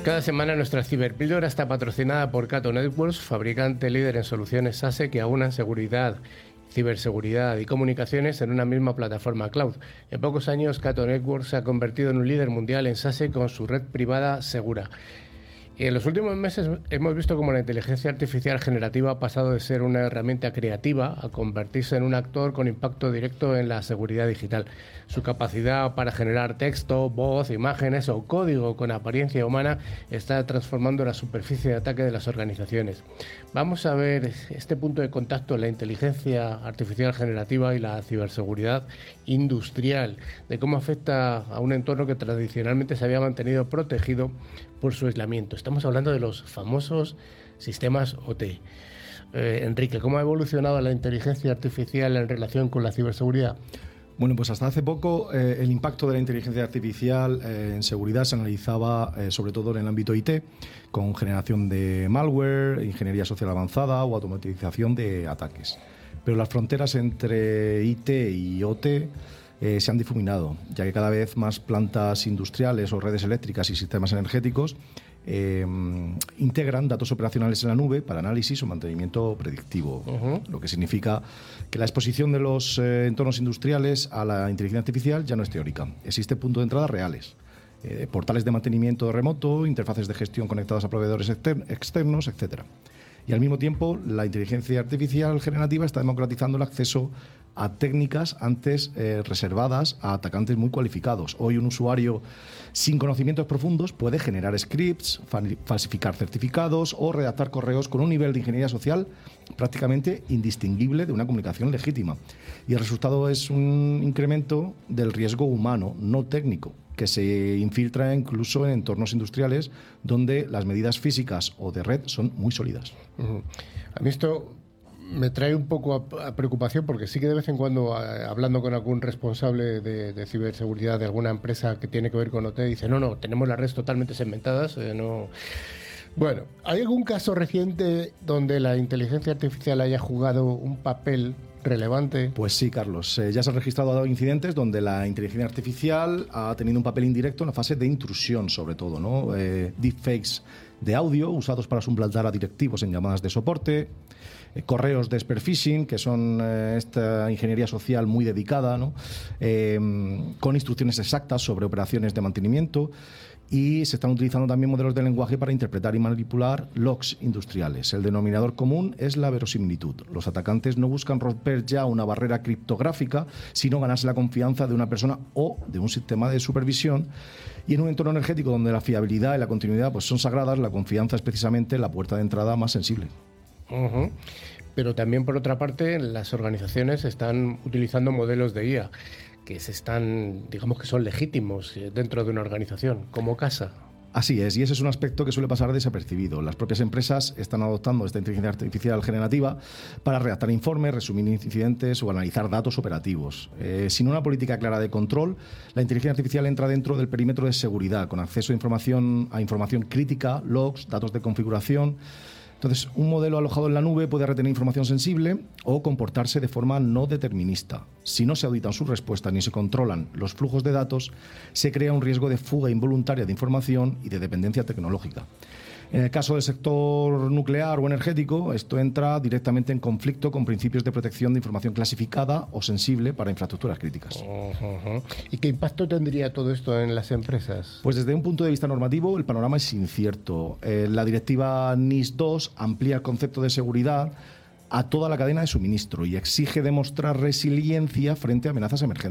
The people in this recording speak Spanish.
Cada semana nuestra ciberpíldora está patrocinada por Cato Networks, fabricante líder en soluciones SaaS que aunan seguridad, ciberseguridad y comunicaciones en una misma plataforma cloud. En pocos años, Cato Networks se ha convertido en un líder mundial en SaaS con su red privada segura. Y en los últimos meses hemos visto cómo la inteligencia artificial generativa ha pasado de ser una herramienta creativa a convertirse en un actor con impacto directo en la seguridad digital. Su capacidad para generar texto, voz, imágenes o código con apariencia humana está transformando la superficie de ataque de las organizaciones. Vamos a ver este punto de contacto, la inteligencia artificial generativa y la ciberseguridad industrial, de cómo afecta a un entorno que tradicionalmente se había mantenido protegido por su aislamiento. Estamos hablando de los famosos sistemas OT. Enrique, ¿cómo ha evolucionado la inteligencia artificial en relación con la ciberseguridad? Bueno, pues hasta hace poco el impacto de la inteligencia artificial en seguridad se analizaba sobre todo en el ámbito IT, con generación de malware, ingeniería social avanzada o automatización de ataques. Pero las fronteras entre IT y OT se han difuminado, ya que cada vez más plantas industriales o redes eléctricas y sistemas energéticos integran datos operacionales en la nube para análisis o mantenimiento predictivo, lo que significa que la exposición de los entornos industriales a la inteligencia artificial ya no es teórica. Existen puntos de entrada reales, portales de mantenimiento remoto, interfaces de gestión conectadas a proveedores externos, etc. Y al mismo tiempo, la inteligencia artificial generativa está democratizando el acceso a técnicas antes reservadas a atacantes muy cualificados. Hoy un usuario sin conocimientos profundos puede generar scripts, falsificar certificados o redactar correos con un nivel de ingeniería social prácticamente indistinguible de una comunicación legítima. Y el resultado es un incremento del riesgo humano, no técnico, que se infiltra incluso en entornos industriales donde las medidas físicas o de red son muy sólidas. A mí esto me trae un poco a preocupación, porque sí que de vez en cuando, hablando con algún responsable de ciberseguridad de alguna empresa que tiene que ver con OT, dice, no, tenemos las redes totalmente segmentadas, no... Bueno, ¿hay algún caso reciente donde la inteligencia artificial haya jugado un papel relevante? Pues sí, Carlos. Ya se han registrado incidentes donde la inteligencia artificial ha tenido un papel indirecto en la fase de intrusión, sobre todo, ¿no? Deepfakes de audio usados para suplantar a directivos en llamadas de soporte, correos de spear phishing, que son esta ingeniería social muy dedicada, ¿no? Con instrucciones exactas sobre operaciones de mantenimiento. Y se están utilizando también modelos de lenguaje para interpretar y manipular logs industriales. El denominador común es la verosimilitud. Los atacantes no buscan romper ya una barrera criptográfica, sino ganarse la confianza de una persona o de un sistema de supervisión. Y en un entorno energético donde la fiabilidad y la continuidad pues son sagradas, la confianza es precisamente la puerta de entrada más sensible. Pero también, por otra parte, las organizaciones están utilizando modelos de IA que digamos que son legítimos dentro de una organización, como casa. Así es, y ese es un aspecto que suele pasar desapercibido. Las propias empresas están adoptando esta inteligencia artificial generativa para redactar informes, resumir incidentes o analizar datos operativos. Sin una política clara de control, la inteligencia artificial entra dentro del perímetro de seguridad, con acceso a información crítica, logs, datos de configuración. Entonces, un modelo alojado en la nube puede retener información sensible o comportarse de forma no determinista. Si no se auditan sus respuestas ni se controlan los flujos de datos, se crea un riesgo de fuga involuntaria de información y de dependencia tecnológica. En el caso del sector nuclear o energético, esto entra directamente en conflicto con principios de protección de información clasificada o sensible para infraestructuras críticas. ¿Y qué impacto tendría todo esto en las empresas? Pues desde un punto de vista normativo, el panorama es incierto. La directiva NIS2 amplía el concepto de seguridad a toda la cadena de suministro y exige demostrar resiliencia frente a amenazas emergentes.